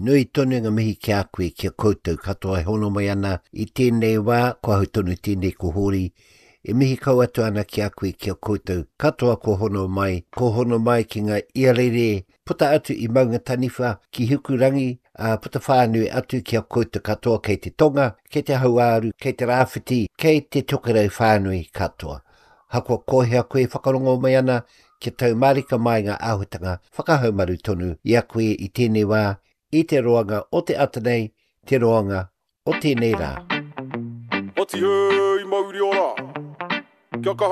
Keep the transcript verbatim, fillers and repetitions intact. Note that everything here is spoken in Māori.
Nui tonu ngā mihi ki a koe kia koutou katoa e hono mai ana I tēnei wā kua hau tonu tēnei ko hori. E mihi kau atu ana ki a koe kia koutou katoa ko hono mai. Ko hono mai ki ngā iarere puta atu I maunga taniwha ki hukurangi. Uh, puta whānui atu ki a koutou katoa kei te tonga, kei te hauāru, kei te rāwhiti, kei te tokerau whānui katoa. Hakua kohea koe whakarongo mai ana ki tau marika mai ngā āhutanga whakahaumaru tonu I a koe I tēnei wā, I te roanga o te atanei, te roanga o tēnei rā. Oti hei mauri ora, kia kaha